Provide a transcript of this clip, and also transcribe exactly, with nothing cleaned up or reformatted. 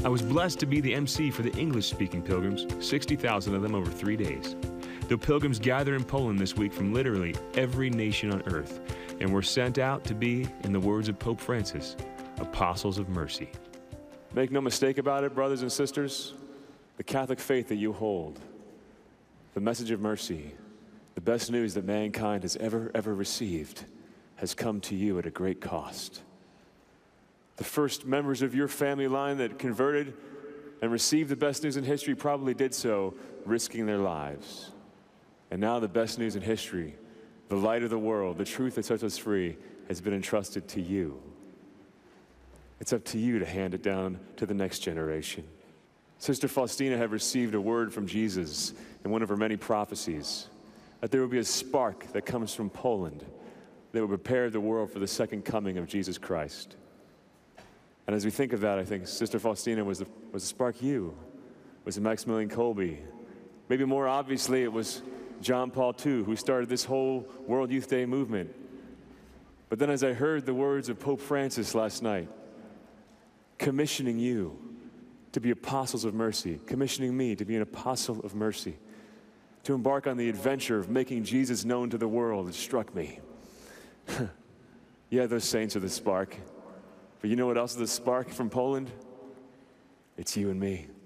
I was blessed to be the M C for the English-speaking pilgrims, sixty thousand of them over three days. The pilgrims gather in Poland this week from literally every nation on earth, and were sent out to be, in the words of Pope Francis, apostles of mercy. Make no mistake about it, brothers and sisters, the Catholic faith that you hold, the message of mercy, the best news that mankind has ever, ever received, has come to you at a great cost. The first members of your family line that converted and received the best news in history probably did so risking their lives. And now the best news in history, the light of the world, the truth that sets us free, has been entrusted to you. It's up to you to hand it down to the next generation. Sister Faustina had received a word from Jesus in one of her many prophecies, that there will be a spark that comes from Poland that will prepare the world for the second coming of Jesus Christ. And as we think of that, I think Sister Faustina was the, was the spark you, was it Maximilian Kolbe. Maybe more obviously it was John Paul the Second who started this whole World Youth Day movement. But then as I heard the words of Pope Francis last night, commissioning you to be apostles of mercy, commissioning me to be an apostle of mercy, to embark on the adventure of making Jesus known to the world, it struck me. Yeah, those saints are the spark. But you know what else is the spark from Poland? It's you and me.